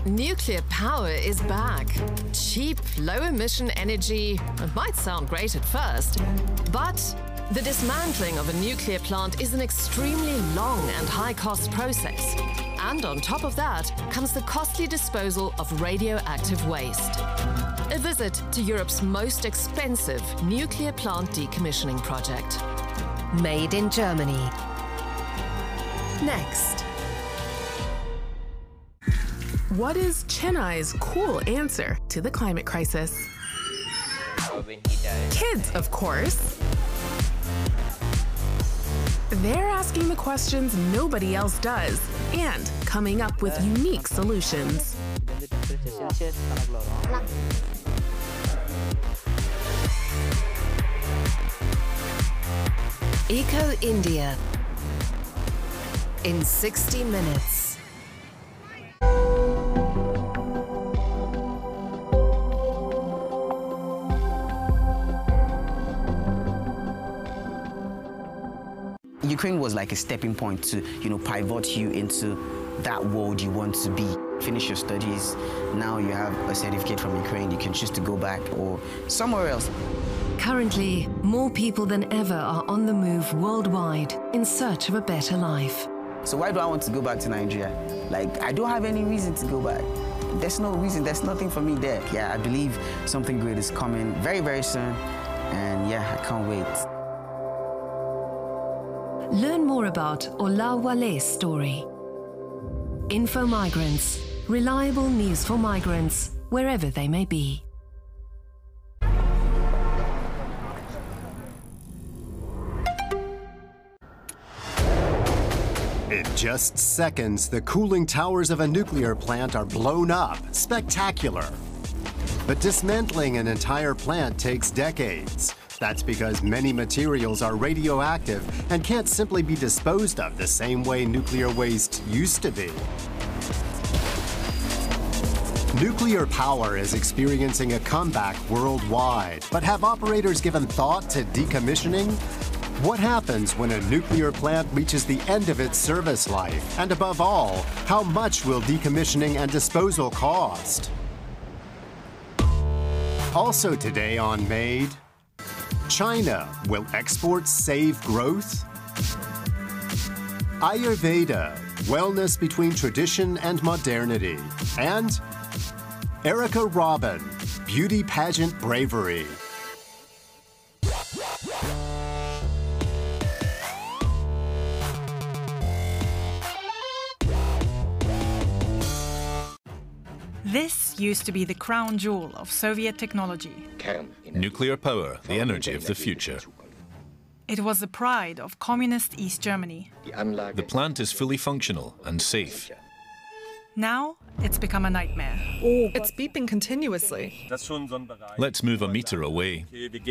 Nuclear power is back. Cheap, low-emission energy. It might sound great at first, but the dismantling of a nuclear plant is an extremely long and high-cost process. And on top of that comes the costly disposal of radioactive waste. A visit to Europe's most expensive nuclear plant decommissioning project. Made in Germany. Next. What is Chennai's cool answer to the climate crisis? Kids, of course. They're asking the questions nobody else does and coming up with unique solutions. Eco India in 60 minutes. Ukraine was like a stepping point to, pivot you into that world you want to be. Finish your studies, now you have a certificate from Ukraine, you can choose to go back or somewhere else. Currently, more people than ever are on the move worldwide in search of a better life. So why do I want to go back to Nigeria? I don't have any reason to go back. There's no reason, there's nothing for me there. Yeah, I believe something great is coming very, very soon. And yeah, I can't wait. Learn more about Olawale's story. Info Migrants, reliable news for migrants, wherever they may be. In just seconds, the cooling towers of a nuclear plant are blown up. Spectacular. But dismantling an entire plant takes decades. That's because many materials are radioactive and can't simply be disposed of the same way nuclear waste used to be. Nuclear power is experiencing a comeback worldwide, but have operators given thought to decommissioning? What happens when a nuclear plant reaches the end of its service life? And above all, how much will decommissioning and disposal cost? Also today on Made, China, will exports save growth? Ayurveda, wellness between tradition and modernity. And Erica Robin, beauty pageant bravery. This used to be the crown jewel of Soviet technology. Nuclear power, the energy of the future. It was the pride of communist East Germany. The plant is fully functional and safe. Now, it's become a nightmare. It's beeping continuously. Let's move a meter away.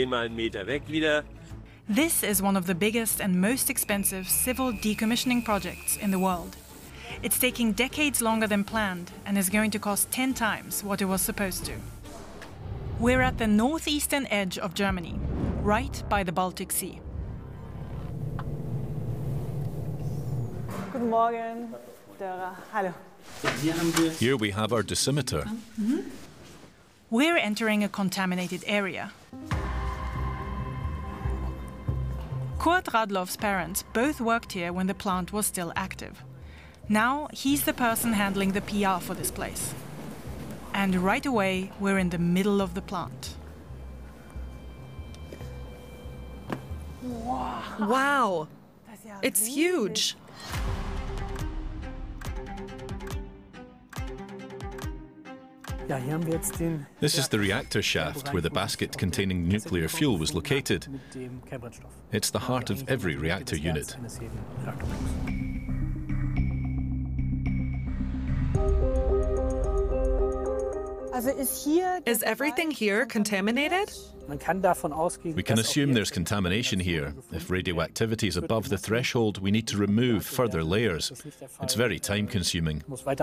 This is one of the biggest and most expensive civil decommissioning projects in the world. It's taking decades longer than planned and is going to cost 10 times what it was supposed to. We're at the northeastern edge of Germany, right by the Baltic Sea. Guten Morgen, Dora. Hallo. Here we have our dosimeter. We're entering a contaminated area. Kurt Radloff's parents both worked here when the plant was still active. Now he's the person handling the PR for this place. And right away, we're in the middle of the plant. Wow! It's huge! This is the reactor shaft where the basket containing nuclear fuel was located. It's the heart of every reactor unit. Is everything here contaminated? We can assume there's contamination here. If radioactivity is above the threshold, we need to remove further layers. It's very time-consuming.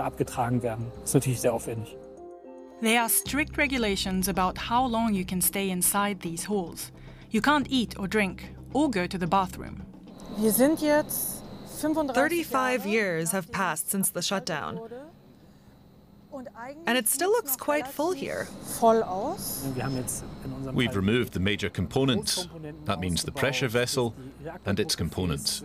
There are strict regulations about how long you can stay inside these halls. You can't eat or drink or go to the bathroom. 35 years have passed since the shutdown. And it still looks quite full here. We've removed the major components. That means the pressure vessel and its components.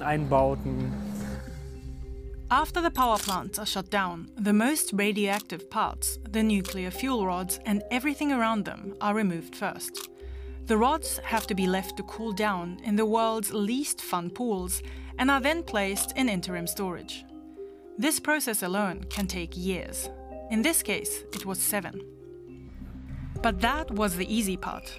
After the power plants are shut down, the most radioactive parts, the nuclear fuel rods and everything around them, are removed first. The rods have to be left to cool down in the world's least fun pools and are then placed in interim storage. This process alone can take years. In this case, it was 7. But that was the easy part.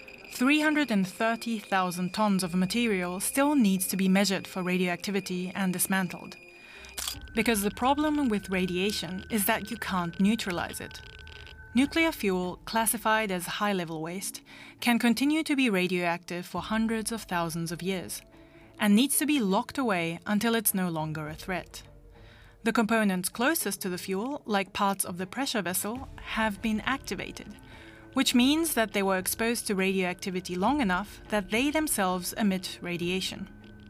330,000 tons of material still needs to be measured for radioactivity and dismantled. Because the problem with radiation is that you can't neutralize it. Nuclear fuel, classified as high-level waste, can continue to be radioactive for hundreds of thousands of years and needs to be locked away until it's no longer a threat. The components closest to the fuel, like parts of the pressure vessel, have been activated, which means that they were exposed to radioactivity long enough that they themselves emit radiation.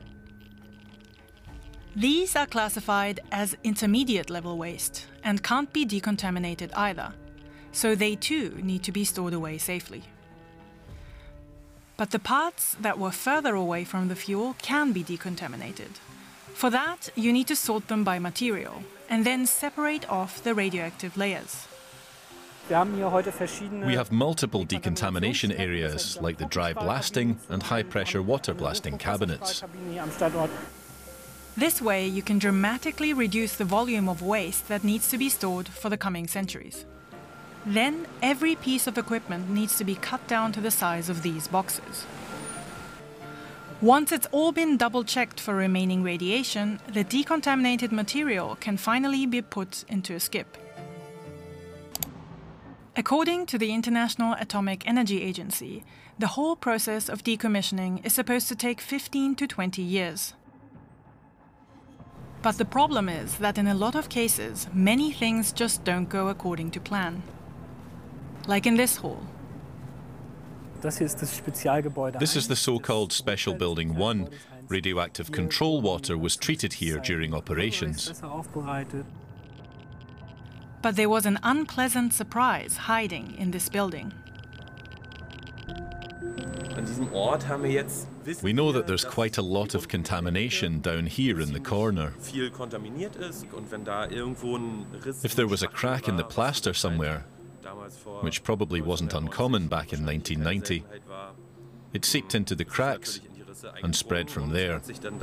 These are classified as intermediate-level waste and can't be decontaminated either, so they too need to be stored away safely. But the parts that were further away from the fuel can be decontaminated. For that, you need to sort them by material and then separate off the radioactive layers. We have multiple decontamination areas, like the dry blasting and high-pressure water blasting cabinets. This way, you can dramatically reduce the volume of waste that needs to be stored for the coming centuries. Then, every piece of equipment needs to be cut down to the size of these boxes. Once it's all been double-checked for remaining radiation, the decontaminated material can finally be put into a skip. According to the International Atomic Energy Agency, the whole process of decommissioning is supposed to take 15 to 20 years. But the problem is that in a lot of cases, many things just don't go according to plan. Like in this hall. This is the so-called Special Building 1. Radioactive control water was treated here during operations. But there was an unpleasant surprise hiding in this building. We know that there's quite a lot of contamination down here in the corner. If there was a crack in the plaster somewhere, which probably wasn't uncommon back in 1990, it seeped into the cracks and spread from there.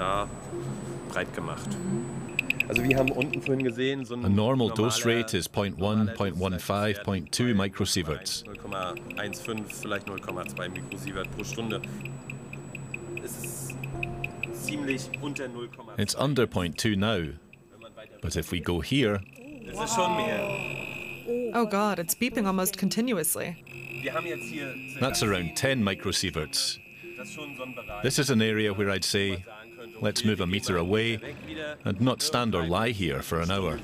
A normal dose rate is 0.1, 0.15, 0.2 microsieverts. It's under 0.2 now, but if we go here... Oh god, it's beeping almost continuously. That's around 10 microsieverts. This is an area where I'd say, let's move a meter away and not stand or lie here for an hour.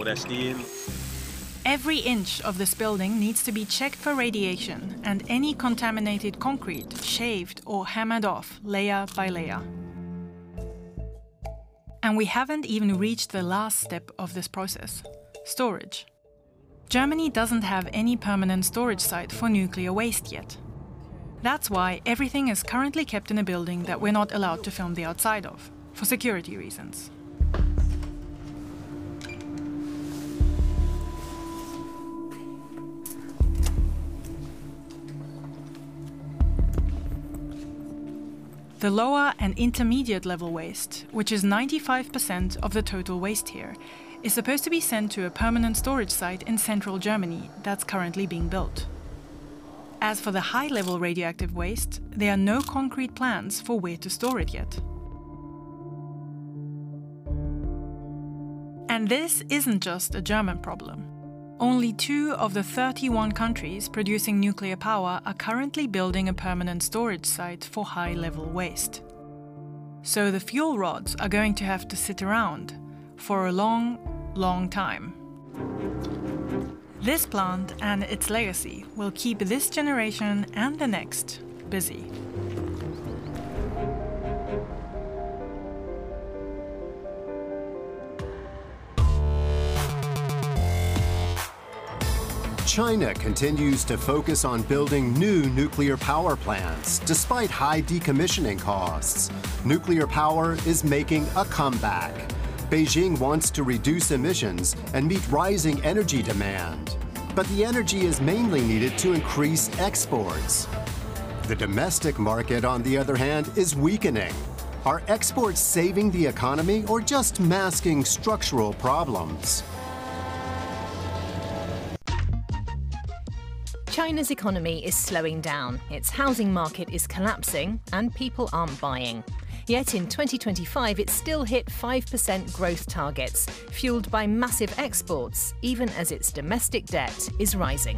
Every inch of this building needs to be checked for radiation and any contaminated concrete shaved or hammered off layer by layer. And we haven't even reached the last step of this process: storage. Germany doesn't have any permanent storage site for nuclear waste yet. That's why everything is currently kept in a building that we're not allowed to film the outside of, for security reasons. The lower and intermediate level waste, which is 95% of the total waste here, is supposed to be sent to a permanent storage site in central Germany that's currently being built. As for the high-level radioactive waste, there are no concrete plans for where to store it yet. And this isn't just a German problem. Only 2 of the 31 countries producing nuclear power are currently building a permanent storage site for high-level waste. So the fuel rods are going to have to sit around for a long time. This plant and its legacy will keep this generation and the next busy. China continues to focus on building new nuclear power plants despite high decommissioning costs. Nuclear power is making a comeback. Beijing wants to reduce emissions and meet rising energy demand. But the energy is mainly needed to increase exports. The domestic market, on the other hand, is weakening. Are exports saving the economy or just masking structural problems? China's economy is slowing down, its housing market is collapsing, and people aren't buying. Yet in 2025, it still hit 5% growth targets, fueled by massive exports, even as its domestic debt is rising.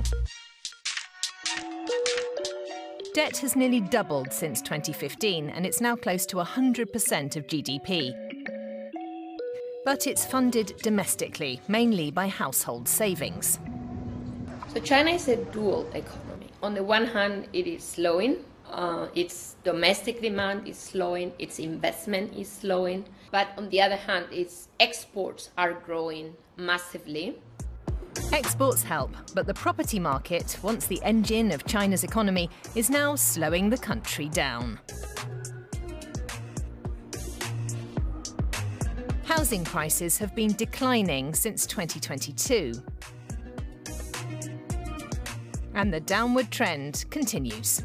Debt has nearly doubled since 2015, and it's now close to 100% of GDP. But it's funded domestically, mainly by household savings. So China is a dual economy. On the one hand, it is slowing. Its domestic demand is slowing. Its investment is slowing. But on the other hand, its exports are growing massively. Exports help, but the property market, once the engine of China's economy, is now slowing the country down. Housing prices have been declining since 2022. And the downward trend continues.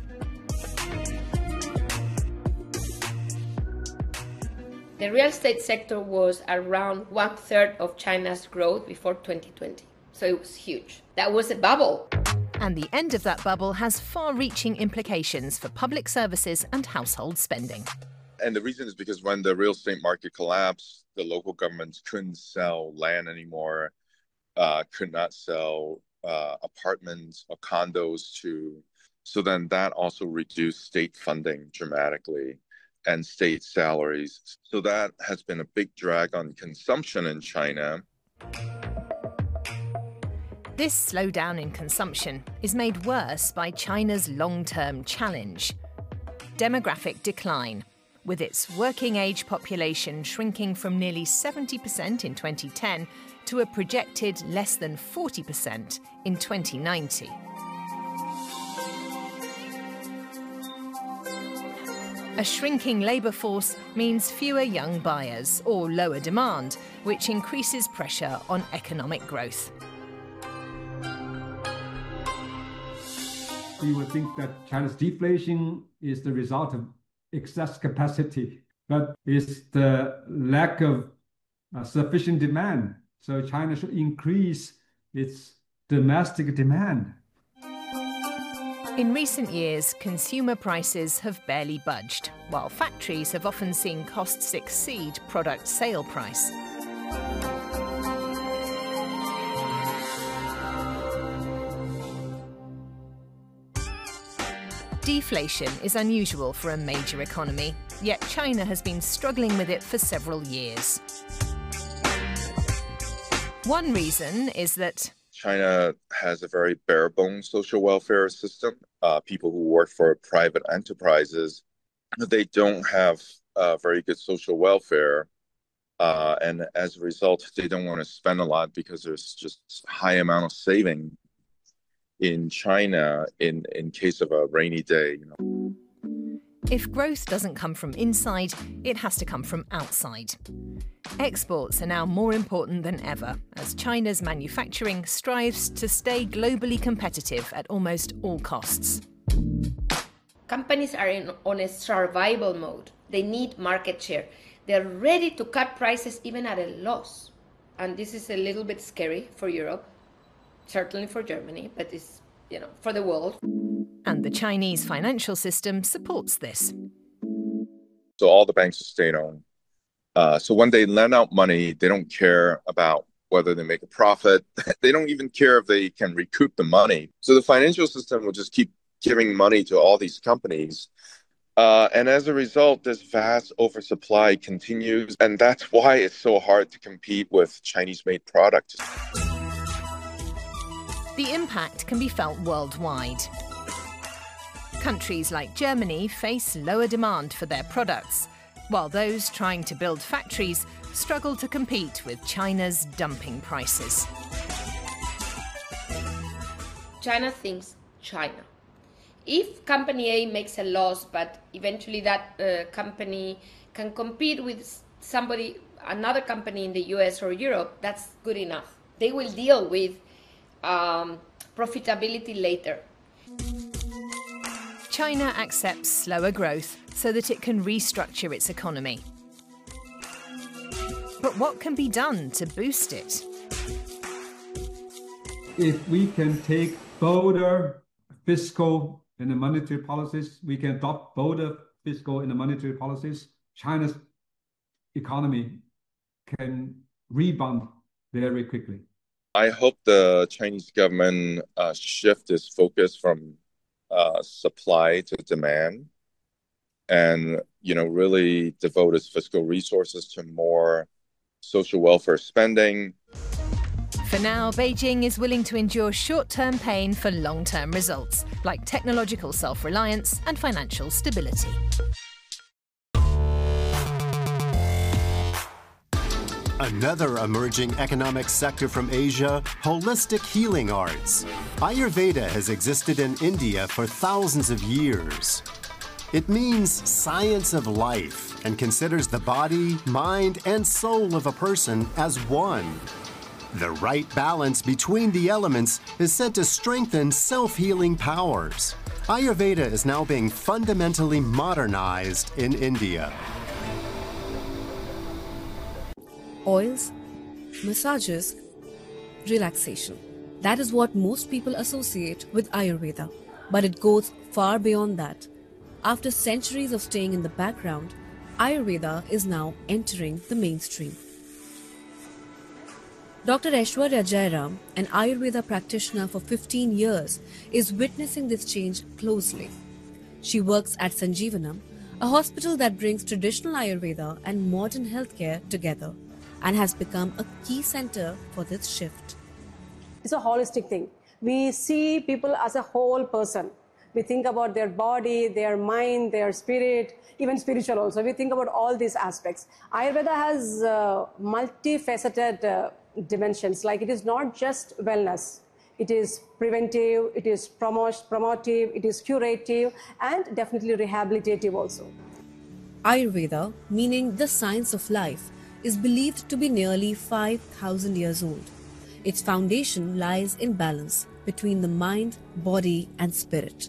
The real estate sector was around 1/3 of China's growth before 2020. So it was huge. That was a bubble. And the end of that bubble has far-reaching implications for public services and household spending. And the reason is because when the real estate market collapsed, the local governments couldn't sell land anymore, could not sell apartments or condos so then that also reduced state funding dramatically and state salaries. So that has been a big drag on consumption in China. This slowdown in consumption is made worse by China's long-term challenge: demographic decline, with its working-age population shrinking from nearly 70% in 2010 to a projected less than 40% in 2090. A shrinking labour force means fewer young buyers or lower demand, which increases pressure on economic growth. You would think that China's deflation is the result of excess capacity, but it's the lack of sufficient demand. So China should increase its domestic demand. In recent years, consumer prices have barely budged, while factories have often seen costs exceed product sale price. Deflation is unusual for a major economy, yet China has been struggling with it for several years. One reason is that China has a very bare-bones social welfare system. People who work for private enterprises, they don't have very good social welfare. And as a result, they don't want to spend a lot because there's just a high amount of saving in China in case of a rainy day. If growth doesn't come from inside, it has to come from outside. Exports are now more important than ever, as China's manufacturing strives to stay globally competitive at almost all costs. Companies are on a survival mode. They need market share. They're ready to cut prices even at a loss. And this is a little bit scary for Europe, certainly for Germany, but it's, for the world. And the Chinese financial system supports this. So all the banks are state-owned. So when they lend out money, they don't care about whether they make a profit. They don't even care if they can recoup the money. So the financial system will just keep giving money to all these companies. And as a result, this vast oversupply continues. And that's why it's so hard to compete with Chinese-made products. The impact can be felt worldwide. Countries like Germany face lower demand for their products, while those trying to build factories struggle to compete with China's dumping prices. China thinks China. If company A makes a loss, but eventually that company can compete with another company in the US or Europe, that's good enough. They will deal with profitability later. China accepts slower growth so that it can restructure its economy. But what can be done to boost it? If we can take bolder fiscal and the monetary policies, we can adopt bolder fiscal and the monetary policies, China's economy can rebound very quickly. I hope the Chinese government shift its focus from supply to demand, and really devote its fiscal resources to more social welfare spending. For now, Beijing is willing to endure short-term pain for long-term results, like technological self-reliance and financial stability. Another emerging economic sector from Asia, holistic healing arts. Ayurveda has existed in India for thousands of years. It means science of life and considers the body, mind, and soul of a person as one. The right balance between the elements is said to strengthen self-healing powers. Ayurveda is now being fundamentally modernized in India. Oils, massages, relaxation. That is what most people associate with Ayurveda, but it goes far beyond that. After centuries of staying in the background, Ayurveda is now entering the mainstream. Dr. Aishwarya Jairam, an Ayurveda practitioner for 15 years, is witnessing this change closely. She works at Sanjeevanam, a hospital that brings traditional Ayurveda and modern healthcare together, and has become a key center for this shift. It's a holistic thing. We see people as a whole person. We think about their body, their mind, their spirit, even spiritual also. We think about all these aspects. Ayurveda has multifaceted dimensions. Like, it is not just wellness. It is preventive, it is promotive, it is curative, and definitely rehabilitative also. Ayurveda, meaning the science of life, is believed to be nearly 5,000 years old. Its foundation lies in balance between the mind, body, and spirit.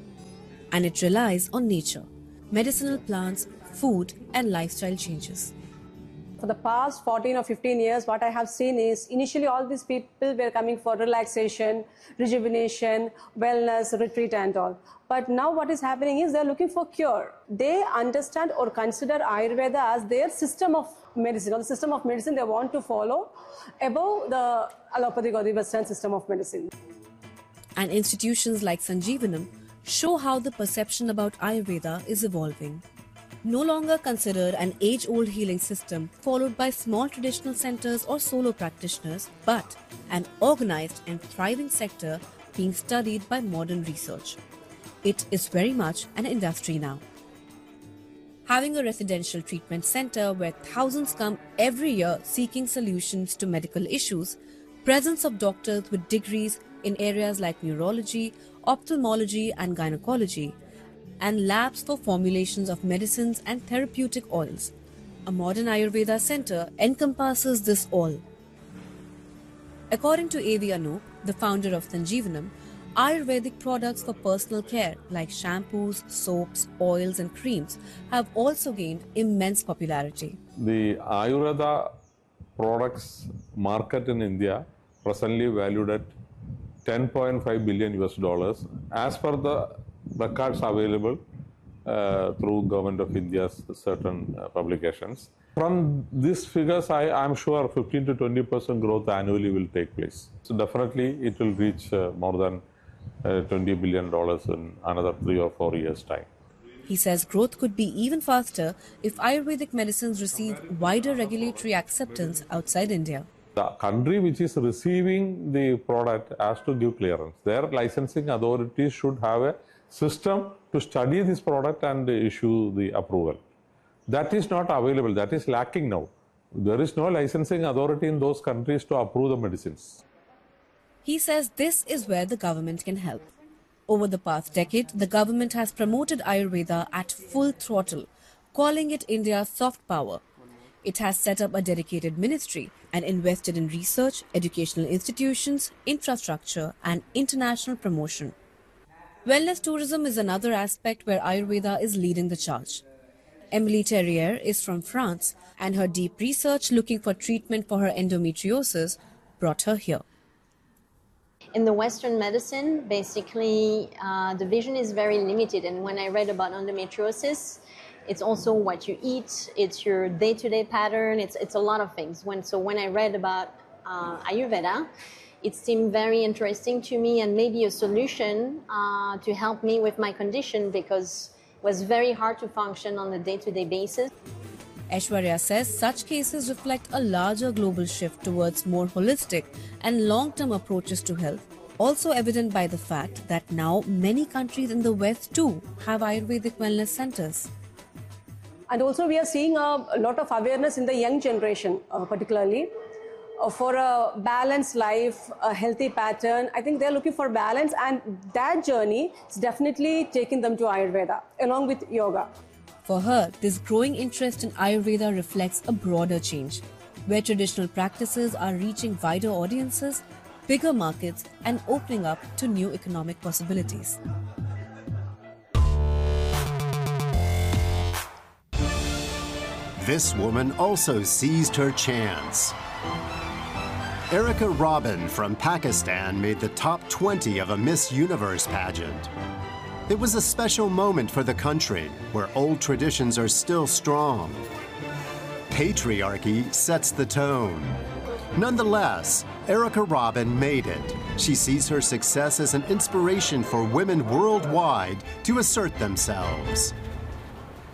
And it relies on nature, medicinal plants, food, and lifestyle changes. For the past 14 or 15 years, what I have seen is initially all these people were coming for relaxation, rejuvenation, wellness, retreat and all. But now what is happening is they're looking for cure. They understand or consider Ayurveda as their system of medicine, or the system of medicine they want to follow above the allopathic or the Western system of medicine. And institutions like Sanjeevanam show how the perception about Ayurveda is evolving. No longer considered an age-old healing system followed by small traditional centers or solo practitioners, but an organized and thriving sector being studied by modern research. It is very much an industry now. Having a residential treatment center where thousands come every year seeking solutions to medical issues, presence of doctors with degrees in areas like neurology, ophthalmology and gynecology, and labs for formulations of medicines and therapeutic oils. A modern Ayurveda center encompasses this all. According to A.V. Anup, the founder of Sanjeevanam, Ayurvedic products for personal care like shampoos, soaps, oils and creams have also gained immense popularity. The Ayurveda products market in India presently valued at $10.5 billion US as per the records available through Government of India's certain publications. From these figures, I'm sure 15 to 20% growth annually will take place. So definitely it will reach more than $20 billion in another 3 or 4 years' time. He says growth could be even faster if Ayurvedic medicines receive wider regulatory acceptance outside India. The country which is receiving the product has to give clearance. Their licensing authorities should have a system to study this product and issue the approval. That is not available. That is lacking now. There is no licensing authority in those countries to approve the medicines. He says this is where the government can help. Over the past decade, the government has promoted Ayurveda at full throttle, calling it India's soft power. It has set up a dedicated ministry and invested in research, educational institutions, infrastructure, and international promotion. Wellness tourism is another aspect where Ayurveda is leading the charge. Emily Terrier is from France, and her deep research looking for treatment for her endometriosis brought her here. In the Western medicine, basically, the vision is very limited. And when I read about endometriosis, it's also what you eat, it's your day-to-day pattern, it's a lot of things. So when I read about Ayurveda, it seemed very interesting to me and maybe a solution to help me with my condition because it was very hard to function on a day-to-day basis. Aishwarya says such cases reflect a larger global shift towards more holistic and long-term approaches to health, also evident by the fact that now many countries in the West too have Ayurvedic wellness centers. And also we are seeing a lot of awareness in the young generation, particularly. For a balanced life, a healthy pattern, I think they're looking for balance, and that journey is definitely taking them to Ayurveda, along with yoga. For her, this growing interest in Ayurveda reflects a broader change, where traditional practices are reaching wider audiences, bigger markets, and opening up to new economic possibilities. This woman also seized her chance. Erica Robin from Pakistan made the top 20 of a Miss Universe pageant. It was a special moment for the country, where old traditions are still strong. Patriarchy sets the tone. Nonetheless, Erica Robin made it. She sees her success as an inspiration for women worldwide to assert themselves.